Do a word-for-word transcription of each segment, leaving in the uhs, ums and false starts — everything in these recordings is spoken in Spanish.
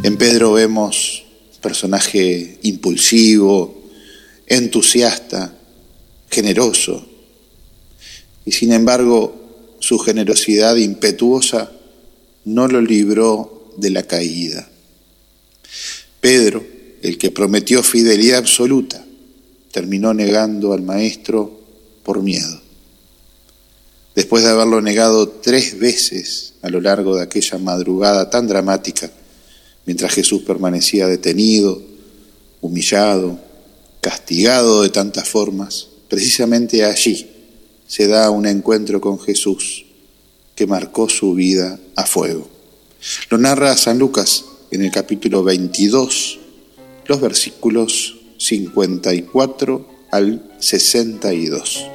En Pedro vemos un personaje impulsivo, entusiasta, generoso, y sin embargo su generosidad impetuosa no lo libró de la caída. Pedro, el que prometió fidelidad absoluta, terminó negando al Maestro por miedo. Después de haberlo negado tres veces a lo largo de aquella madrugada tan dramática, mientras Jesús permanecía detenido, humillado, castigado de tantas formas, precisamente allí se da un encuentro con Jesús que marcó su vida a fuego. Lo narra San Lucas en el capítulo veintidós, los versículos cincuenta y cuatro al sesenta y dos.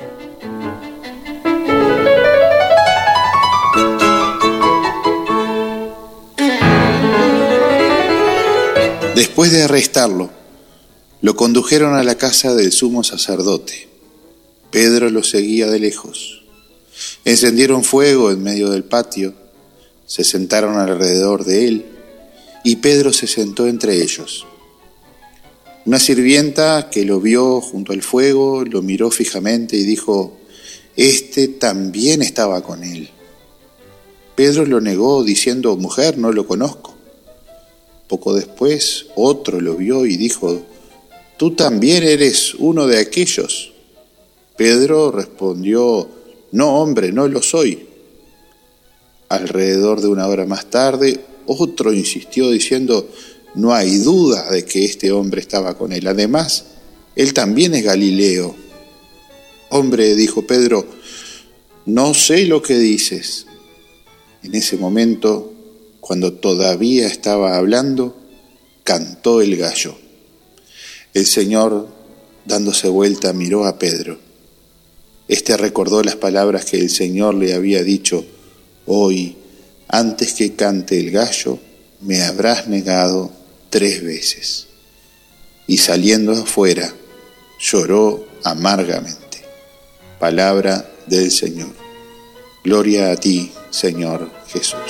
Después de arrestarlo, lo condujeron a la casa del sumo sacerdote. Pedro lo seguía de lejos. Encendieron fuego en medio del patio, se sentaron alrededor de él y Pedro se sentó entre ellos. Una sirvienta que lo vio junto al fuego lo miró fijamente y dijo: «Este también estaba con él». Pedro lo negó diciendo: «Mujer, no lo conozco». Poco después otro lo vio y dijo: «Tú también eres uno de aquellos». Pedro respondió: «No, hombre, no lo soy». Alrededor de una hora más tarde, otro insistió diciendo: «No hay duda de que este hombre estaba con él. Además, él también es Galileo». «Hombre», dijo Pedro, «no sé lo que dices». En ese momento, cuando todavía estaba hablando, cantó el gallo. El Señor, dándose vuelta, miró a Pedro. Este recordó las palabras que el Señor le había dicho: «Hoy, antes que cante el gallo, me habrás negado tres veces». Y saliendo afuera, lloró amargamente. Palabra del Señor. Gloria a ti, Señor Jesús.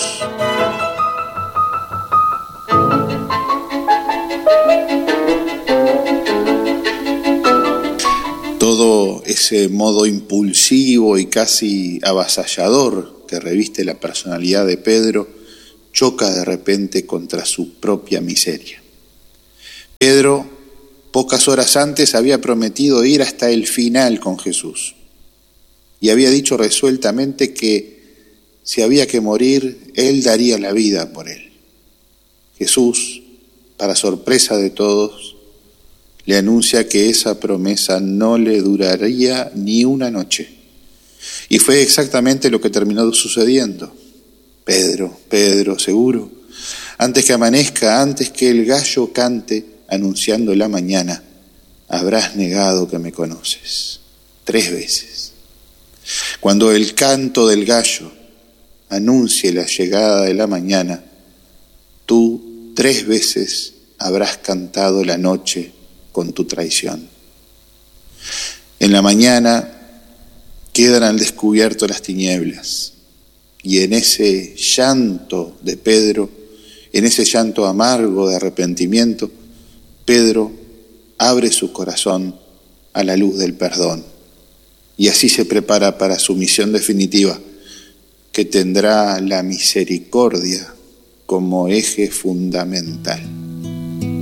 Todo ese modo impulsivo y casi avasallador que reviste la personalidad de Pedro choca de repente contra su propia miseria. Pedro, pocas horas antes, había prometido ir hasta el final con Jesús y había dicho resueltamente que si había que morir, él daría la vida por él. Jesús, para sorpresa de todos, le anuncia que esa promesa no le duraría ni una noche. Y fue exactamente lo que terminó sucediendo. Pedro, Pedro, seguro, antes que amanezca, antes que el gallo cante anunciando la mañana, habrás negado que me conoces. Tres veces. Cuando el canto del gallo anuncie la llegada de la mañana, tú tres veces habrás cantado la noche con tu traición. En la mañana quedan al descubierto las tinieblas, y en ese llanto de Pedro, en ese llanto amargo de arrepentimiento, Pedro abre su corazón a la luz del perdón, y así se prepara para su misión definitiva, que tendrá la misericordia como eje fundamental.